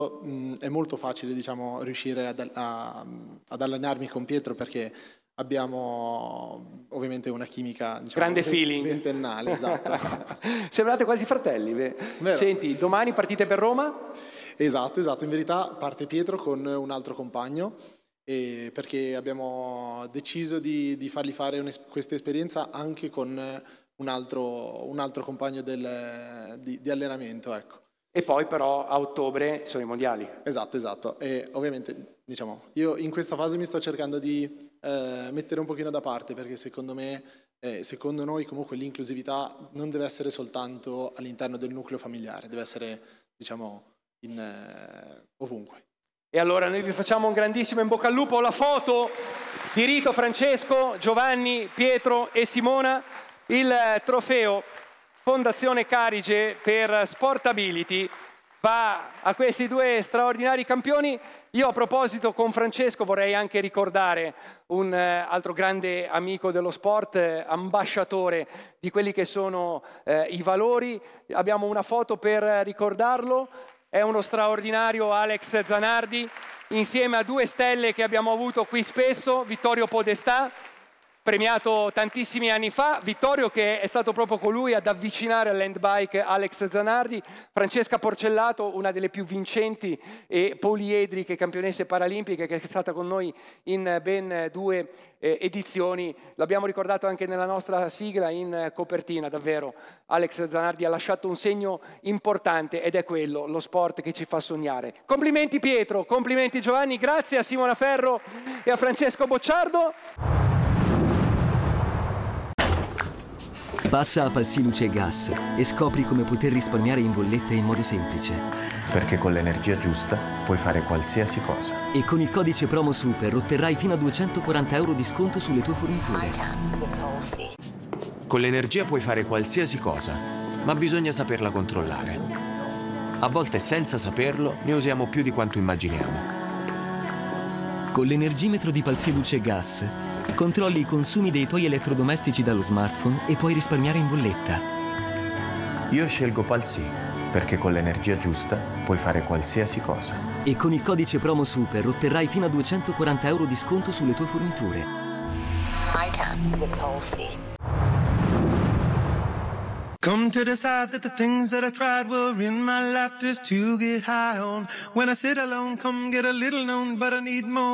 È molto facile, diciamo, riuscire ad allenarmi con Pietro perché abbiamo ovviamente una chimica, diciamo, grande feeling ventennale, esatto. Sembrate quasi fratelli. Vero. Senti, domani partite per Roma? Esatto, in verità parte Pietro con un altro compagno perché abbiamo deciso di fargli fare questa esperienza anche con un altro compagno di allenamento, ecco. E poi però a ottobre sono i mondiali. Esatto. E ovviamente, diciamo, io in questa fase mi sto cercando di mettere un pochino da parte perché secondo noi comunque l'inclusività non deve essere soltanto all'interno del nucleo familiare, deve essere, diciamo, ovunque. E allora noi vi facciamo un grandissimo in bocca al lupo. La foto di Rito, Francesco, Giovanni, Pietro e Simona, il trofeo Fondazione Carige per Sportability va a questi due straordinari campioni. Io a proposito con Francesco vorrei anche ricordare un altro grande amico dello sport, ambasciatore di quelli che sono i valori. Abbiamo una foto per ricordarlo, è uno straordinario Alex Zanardi, insieme a due stelle che abbiamo avuto qui spesso, Vittorio Podestà, premiato tantissimi anni fa, Vittorio che è stato proprio colui ad avvicinare all'handbike Alex Zanardi, Francesca Porcellato, una delle più vincenti e poliedriche campionesse paralimpiche che è stata con noi in ben 2 edizioni, l'abbiamo ricordato anche nella nostra sigla in copertina. Davvero Alex Zanardi ha lasciato un segno importante ed è quello, lo sport che ci fa sognare. Complimenti Pietro, complimenti Giovanni, grazie a Simona Ferro e a Francesco Bocciardo. Passa a Palsy Luce e Gas e scopri come poter risparmiare in bolletta in modo semplice. Perché con l'energia giusta puoi fare qualsiasi cosa. E con il codice promo SUPER otterrai fino a 240 euro di sconto sulle tue forniture. Con l'energia puoi fare qualsiasi cosa, ma bisogna saperla controllare. A volte senza saperlo ne usiamo più di quanto immaginiamo. Con l'energimetro di Palsy Luce e Gas controlli i consumi dei tuoi elettrodomestici dallo smartphone e puoi risparmiare in bolletta. Io scelgo Palsy perché con l'energia giusta puoi fare qualsiasi cosa. E con il codice promo SUPER otterrai fino a 240 euro di sconto sulle tue forniture. I can with Palsy. Come to decide that the things that I tried were in my life just to get high on. When I sit alone, come get a little known, but I need more.